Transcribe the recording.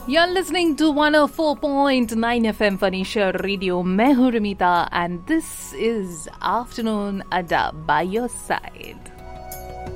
You're listening to 104.9 FM Fanisha Radio. मैं हूँ रमीता and this is Afternoon Adda by your side.